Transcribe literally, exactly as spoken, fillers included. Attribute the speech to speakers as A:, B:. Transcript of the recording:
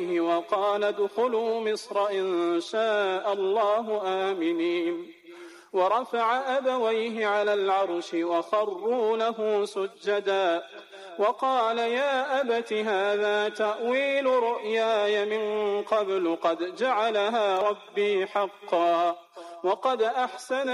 A: وقال ادخلوا مصر إن شاء الله آمنين ورفع أبويه على العرش وخروا له سجدا وقال يا أبت هذا تأويل رؤياي من قبل قد جعلها ربي حقا وقد أحسن